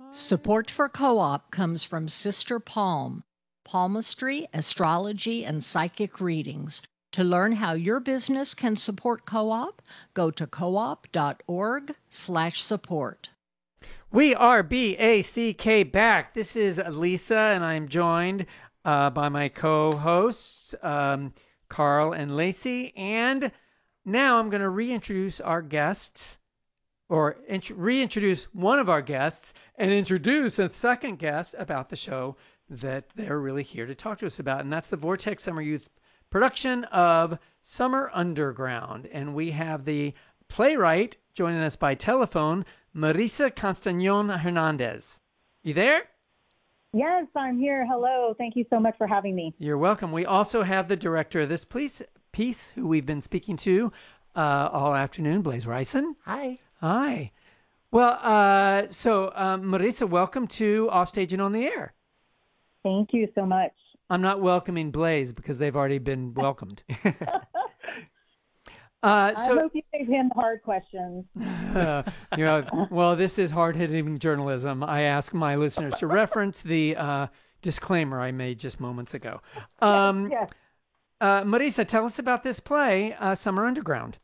Support for Co-op comes from Sister Palm, palmistry, astrology, and psychic readings. To learn how your business can support Co-op, go to coop.org/support. We are BACK back. This is Lisa, and I'm joined by my co-hosts, Carl and Lacey. And now I'm going to reintroduce our guests, or reintroduce one of our guests, and introduce a second guest about the show that they're really here to talk to us about. And that's the Vortex Summer Youth production of Summer Underground. And we have the playwright joining us by telephone, Marisa Castañón Hernandez. You there? Yes, I'm here. Hello. Thank you so much for having me. You're welcome. We also have the director of this piece, who we've been speaking to all afternoon, Blaise Ryson. Hi. Hi. Well, so Marisa, welcome to Offstage and on the Air. Thank you so much. I'm not welcoming Blaise because they've already been welcomed. I hope you gave him hard questions. Well, this is hard-hitting journalism. I ask my listeners to reference the disclaimer I made just moments ago. Yes. Marisa, tell us about this play, Summer Underground.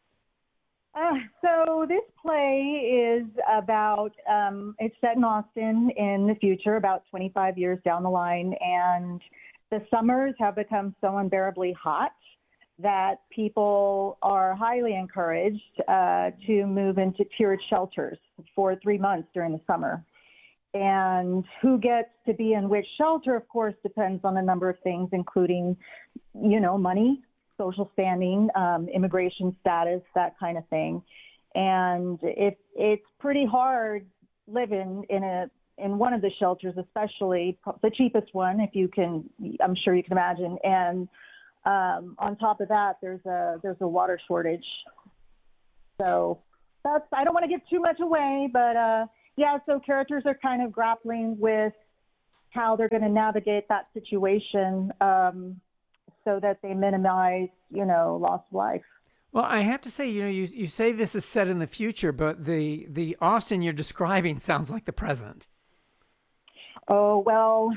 So this play is about, it's set in Austin in the future, about 25 years down the line, and the summers have become so unbearably hot that people are highly encouraged to move into tiered shelters for 3 months during the summer. And who gets to be in which shelter, of course, depends on a number of things, including, money, social standing, immigration status, that kind of thing. And it's pretty hard living in one of the shelters, especially the cheapest one, I'm sure you can imagine. And on top of that, there's a water shortage. So I don't want to give too much away, but so characters are kind of grappling with how they're going to navigate that situation so that they minimize, loss of life. Well, I have to say, you say this is set in the future, but the Austin you're describing sounds like the present. Oh, well,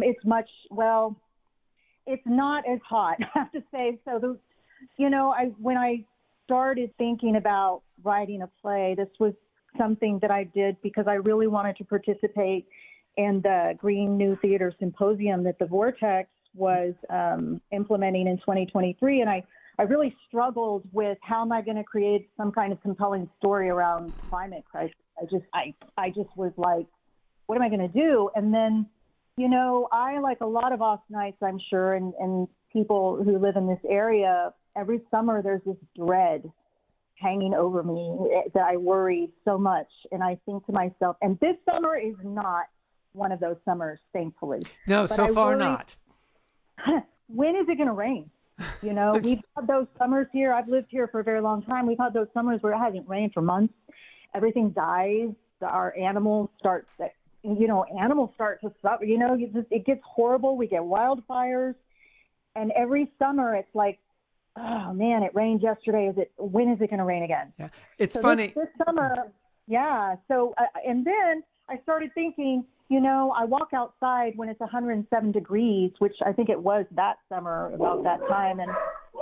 it's not as hot, I have to say. So, when I started thinking about writing a play, this was something that I did because I really wanted to participate in the Green New Theater Symposium that the Vortex was implementing in 2023. And I really struggled with how am I going to create some kind of compelling story around climate crisis. I just was like, what am I going to do? And then, I, like a lot of Austinites, I'm sure, and people who live in this area, every summer there's this dread hanging over me that I worry so much. And I think to myself, and this summer is not one of those summers, thankfully. No, but so far not. When is it going to rain? We've had those summers here. I've lived here for a very long time. We've had those summers where it hasn't rained for months. Everything dies. Our animals start to suffer. It gets horrible. We get wildfires. And every summer it's like, oh man, it rained yesterday. When is it going to rain again? Yeah, it's funny. This summer, yeah. So, and then I started thinking, I walk outside when it's 107 degrees, which I think it was that summer about that time. And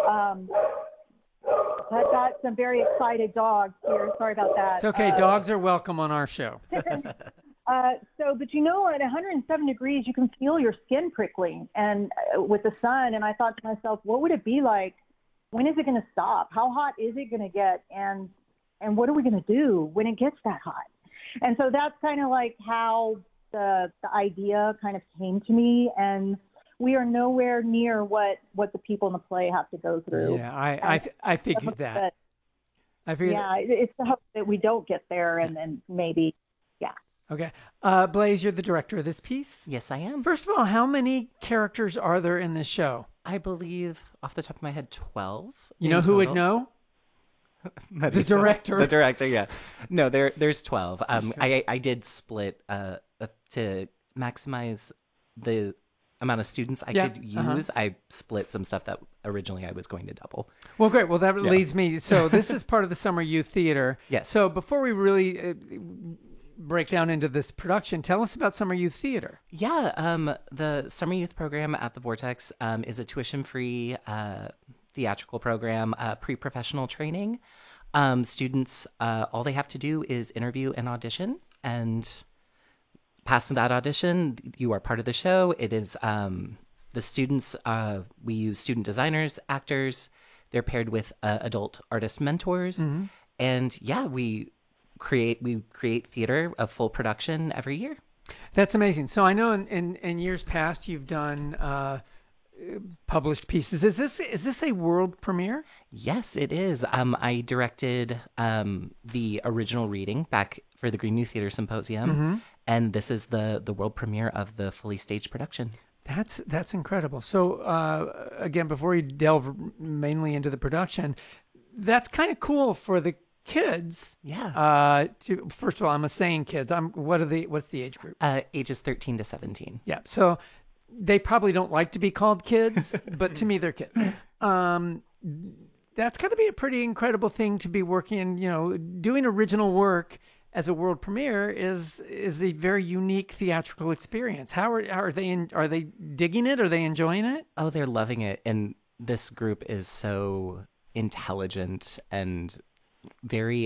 I've got some very excited dogs here. Sorry about that. It's okay. Dogs are welcome on our show. But at 107 degrees, you can feel your skin prickling and with the sun. And I thought to myself, what would it be like? When is it going to stop? How hot is it going to get? And what are we going to do when it gets that hot? And so that's kind of like how the idea kind of came to me. And we are nowhere near what the people in the play have to go through. Yeah, I figured that. It's the hope that we don't get there, and then maybe, yeah. Okay. Blaise, you're the director of this piece? Yes, I am. First of all, how many characters are there in this show? I believe, off the top of my head, 12. You know who would know? The director. The director, yeah. No, there's 12. I did split to maximize the amount of students I could use. I split some stuff that originally I was going to double. Well, great. Well, that leads me. So this is part of the Summer Youth Theater. Yes. So before we really break down into this production. Tell us about Summer Youth Theater. Yeah, the Summer Youth Program at the Vortex is a tuition-free theatrical program, pre-professional training. Students, all they have to do is interview and audition, and passing that audition, you are part of the show. It is the students, we use student designers, actors. They're paired with adult artist mentors. And yeah, we create theater, a full production every year. That's amazing. So I know in years past you've done published pieces. Is this a world premiere? Yes, it is. I directed the original reading back for the Green New Theater Symposium, and this is the world premiere of the fully staged production. That's incredible. So again, before you delve mainly into the production, that's kind of cool for the kids. Yeah. First of all, I'm saying kids. What's the age group? Ages 13 to 17. Yeah. So they probably don't like to be called kids, but to me, they're kids. That's got to be a pretty incredible thing to be working. Doing original work as a world premiere is a very unique theatrical experience. How are they? Are they digging it? Are they enjoying it? Oh, they're loving it. And this group is so intelligent and very.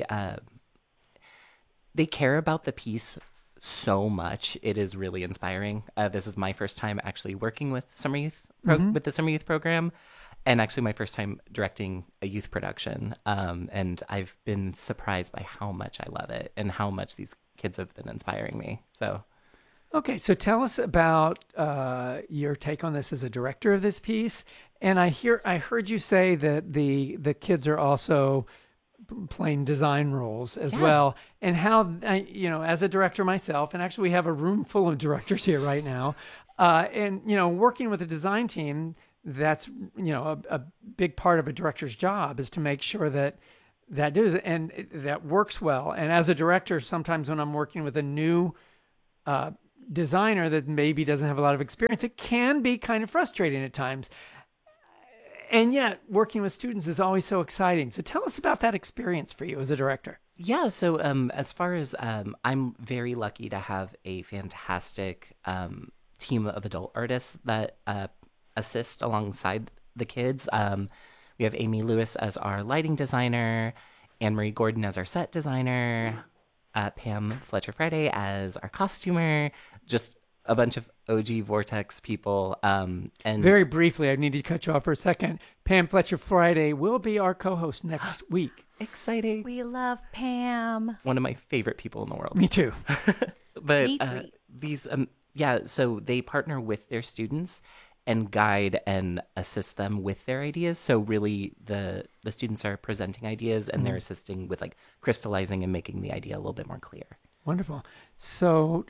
They care about the piece so much. It is really inspiring. This is my first time actually working with Summer Youth with the Summer Youth program, and actually my first time directing a youth production. And I've been surprised by how much I love it and how much these kids have been inspiring me. So, okay, so tell us about your take on this as a director of this piece. And I heard you say that the kids are also playing design roles as well, and how as a director myself, and actually we have a room full of directors here right now, and working with a design team, that's a big part of a director's job is to make sure that does and that works well. And as a director, sometimes when I'm working with a new designer that maybe doesn't have a lot of experience, it can be kind of frustrating at times. And yet, working with students is always so exciting. So tell us about that experience for you as a director. Yeah, so as far as I'm very lucky to have a fantastic team of adult artists that assist alongside the kids. We have Amy Lewis as our lighting designer, Anne-Marie Gordon as our set designer, Pam Fletcher-Friday as our costumer, just a bunch of OG Vortex people. And very briefly, I need to cut you off for a second. Pam Fletcher-Friday will be our co-host next week. Exciting. We love Pam. One of my favorite people in the world. Me too. But these, so they partner with their students and guide and assist them with their ideas. So really the students are presenting ideas and they're assisting with like crystallizing and making the idea a little bit more clear. Wonderful. So,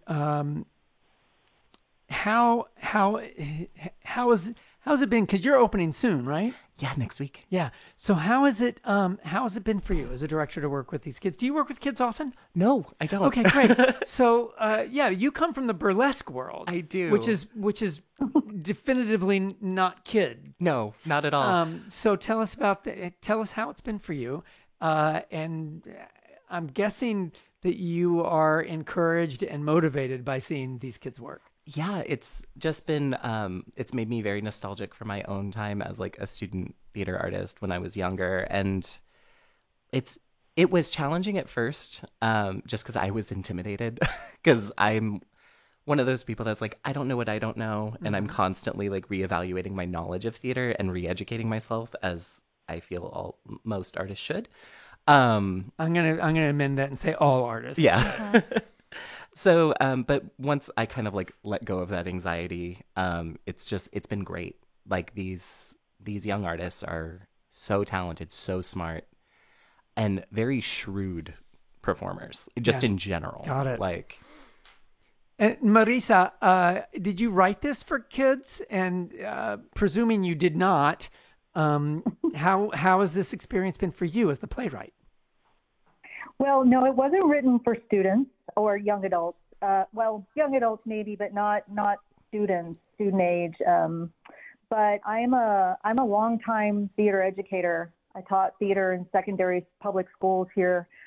How has it been? Because you're opening soon, right? Yeah, next week. Yeah. So how has it been for you as a director to work with these kids? Do you work with kids often? No, I don't. Okay, great. So you come from the burlesque world. I do. Which is definitively not kid. No, not at all. So tell us how it's been for you, and I'm guessing that you are encouraged and motivated by seeing these kids work. Yeah, it's just been, it's made me very nostalgic for my own time as like a student theater artist when I was younger. And it was challenging at first, just because I was intimidated because I'm one of those people that's like, I don't know what I don't know. And I'm constantly like reevaluating my knowledge of theater and re-educating myself, as I feel most artists should. I'm gonna amend that and say all artists. Yeah. So, but once I kind of like let go of that anxiety, it's been great. Like these young artists are so talented, so smart, and very shrewd performers, just in general. Got it. Like, and Marisa, did you write this for kids? And presuming you did not, how has this experience been for you as the playwright? Well, no, it wasn't written for students or young adults. Young adults maybe, but not student age. But I'm a longtime theater educator. I taught theater in secondary public schools here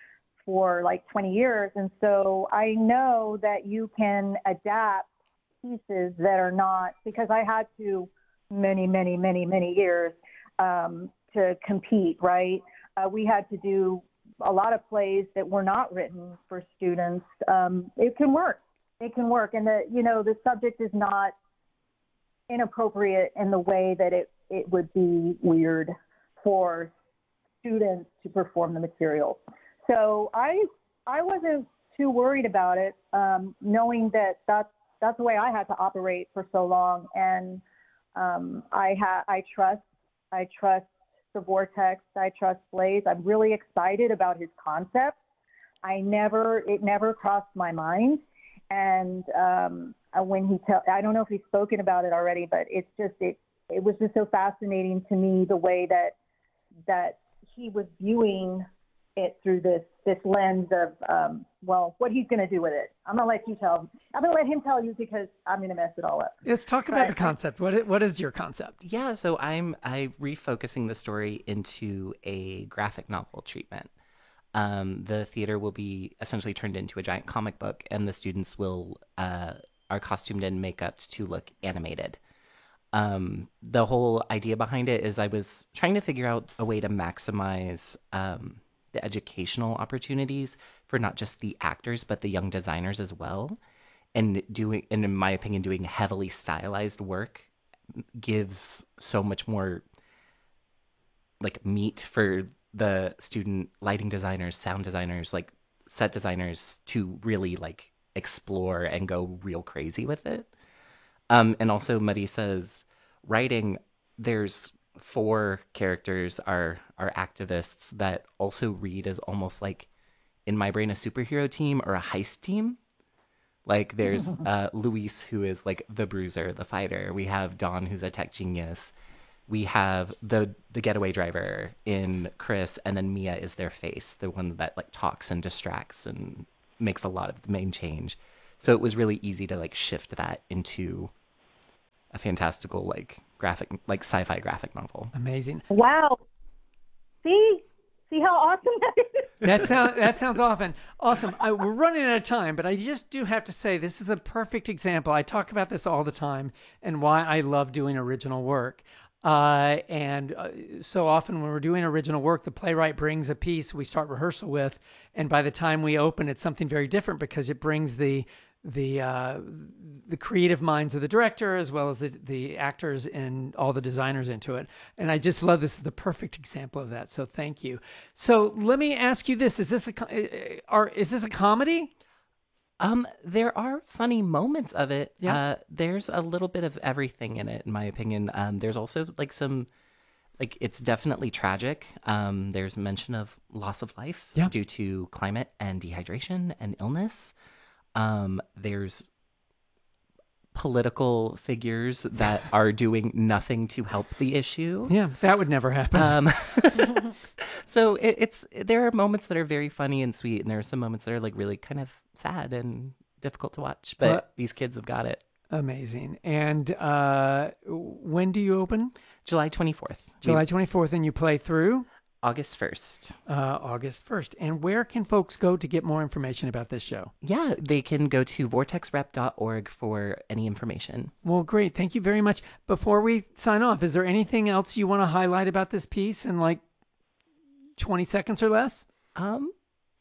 for like 20 years. And so I know that you can adapt pieces that are not, because I had to many years to compete, right? We had to do a lot of plays that were not written for students. It can work. It can work. And the subject is not inappropriate in the way that it would be weird for students to perform the material. So I wasn't too worried about it, knowing that that's the way I had to operate for so long. And I trust the Vortex. I trust Blaze. I'm really excited about his concept. It never crossed my mind. And when I don't know if he's spoken about it already, but it was just so fascinating to me the way that he was viewing it through this lens of what he's going to do with it. I'm going to let him tell you because I'm going to mess it all up. Let's talk about the concept. What is your concept? Yeah, so I'm refocusing the story into a graphic novel treatment. The theater will be essentially turned into a giant comic book, and the students are costumed and makeup to look animated. The whole idea behind it is I was trying to figure out a way to maximize the educational opportunities for not just the actors, but the young designers as well. And in my opinion, doing heavily stylized work gives so much more like meat for the student lighting designers, sound designers, like set designers to really like explore and go real crazy with it. And also Marissa's writing, there's 4 characters are activists that also read as almost like, in my brain, a superhero team or a heist team. Like there's Luis, who is like the bruiser, the fighter. We have Don, who's a tech genius. We have the getaway driver in Chris, and then Mia is their face, the one that like talks and distracts and makes a lot of the main change. So it was really easy to like shift that into a fantastical like sci-fi graphic novel. Amazing. Wow. See how awesome that is? That sounds awesome. We're running out of time, but I just do have to say this is a perfect example. I talk about this all the time and why I love doing original work. So often when we're doing original work, the playwright brings a piece we start rehearsal with, and by the time we open, it's something very different because it brings the creative minds of the director as well as the actors and all the designers into it. And I just love this is the perfect example of that. So thank you. So let me ask you this: is this a comedy? There are funny moments of it. Yeah. There's a little bit of everything in it, in my opinion. There's also like it's definitely tragic. There's mention of loss of life due to climate and dehydration and illness. There's political figures that are doing nothing to help the issue. Yeah, that would never happen. So there are moments that are very funny and sweet, and there are some moments that are like really kind of sad and difficult to watch. But these kids have got it. Amazing. And when do you open? July 24th. July 24th, and you play through? August 1st. August 1st. And where can folks go to get more information about this show? Yeah, they can go to vortexrep.org for any information. Well, great. Thank you very much. Before we sign off, is there anything else you want to highlight about this piece in like 20 seconds or less? You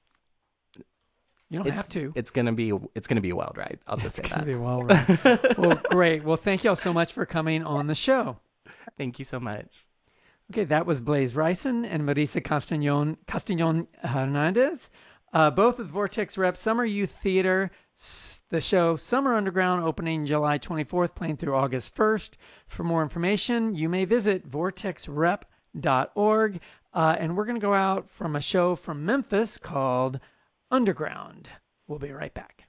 don't have to. It's gonna be a wild ride. I'll just say that. It's gonna be a wild ride. Well, great. Well, thank you all so much for coming on the show. Thank you so much. Okay, that was Blaze Ryson and Marissa Castañon Hernandez, both with Vortex Rep Summer Youth Theater. The show Summer Underground opening July 24th, playing through August 1st. For more information, you may visit vortexrep.org. And we're going to go out from a show from Memphis called Underground. We'll be right back.